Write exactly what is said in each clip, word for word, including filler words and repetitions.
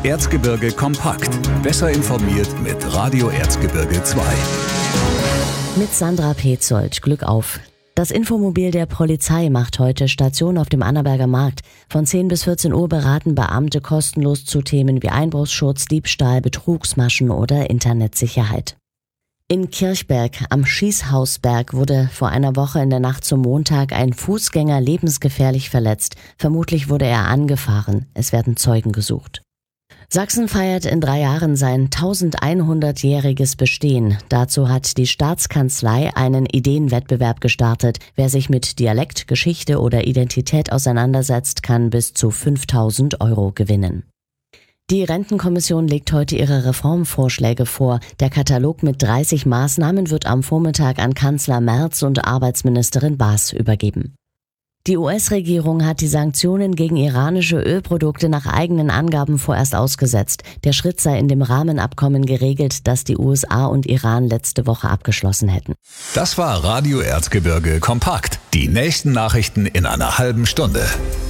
Erzgebirge kompakt. Besser informiert mit Radio Erzgebirge zwei. Mit Sandra Petzold. Glück auf. Das Infomobil der Polizei macht heute Station auf dem Annaberger Markt. Von zehn bis vierzehn Uhr beraten Beamte kostenlos zu Themen wie Einbruchsschutz, Diebstahl, Betrugsmaschen oder Internetsicherheit. In Kirchberg am Schießhausberg wurde vor einer Woche in der Nacht zum Montag ein Fußgänger lebensgefährlich verletzt. Vermutlich wurde er angefahren. Es werden Zeugen gesucht. Sachsen feiert in drei Jahren sein elfhundertjähriges Bestehen. Dazu hat die Staatskanzlei einen Ideenwettbewerb gestartet. Wer sich mit Dialekt, Geschichte oder Identität auseinandersetzt, kann bis zu fünftausend Euro gewinnen. Die Rentenkommission legt heute ihre Reformvorschläge vor. Der Katalog mit dreißig Maßnahmen wird am Vormittag an Kanzler Merz und Arbeitsministerin Baas übergeben. Die U S-Regierung hat die Sanktionen gegen iranische Ölprodukte nach eigenen Angaben vorerst ausgesetzt. Der Schritt sei in dem Rahmenabkommen geregelt, das die U S A und Iran letzte Woche abgeschlossen hätten. Das war Radio Erzgebirge kompakt. Die nächsten Nachrichten in einer halben Stunde.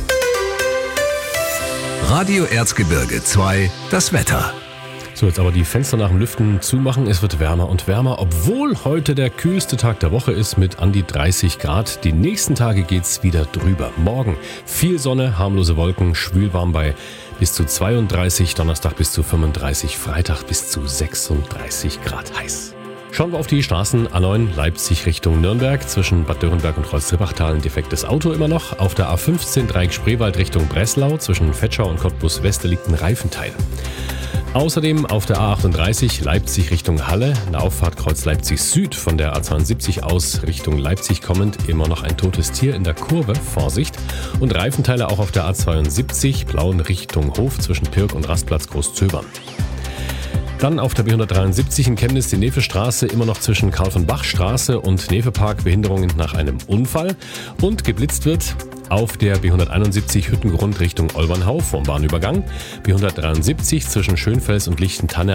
Radio Erzgebirge zwei, das Wetter. So, jetzt aber die Fenster nach dem Lüften zumachen. Es wird wärmer und wärmer, obwohl heute der kühlste Tag der Woche ist mit an die dreißig Grad. Die nächsten Tage geht's wieder drüber. Morgen viel Sonne, harmlose Wolken, schwülwarm bei bis zu zweiunddreißig, Donnerstag bis zu fünfunddreißig, Freitag bis zu sechsunddreißig Grad heiß. Schauen wir auf die Straßen. A neun Leipzig Richtung Nürnberg. Zwischen Bad Dürrenberg und Kreuz-Triebachtal ein defektes Auto immer noch. Auf der A fünfzehn Dreieck Spreewald Richtung Breslau. Zwischen Vetschau und Cottbus West liegt ein Reifenteil. Außerdem auf der A achtunddreißig Leipzig Richtung Halle. Eine Auffahrt Kreuz Leipzig Süd von der A zweiundsiebzig aus Richtung Leipzig kommend. Immer noch ein totes Tier in der Kurve. Vorsicht. Und Reifenteile auch auf der A zweiundsiebzig Plauen Richtung Hof zwischen Pirk und Rastplatz Großzöbern. Dann auf der B hundertdreiundsiebzig in Chemnitz die Nevestraße, immer noch zwischen Karl-von-Bach-Straße und Nevepark Behinderungen nach einem Unfall. Und geblitzt wird auf der B hunderteinundsiebzig Hüttengrund Richtung Olbernhau vom Bahnübergang. B hundertdreiundsiebzig zwischen Schönfels und Lichtentanne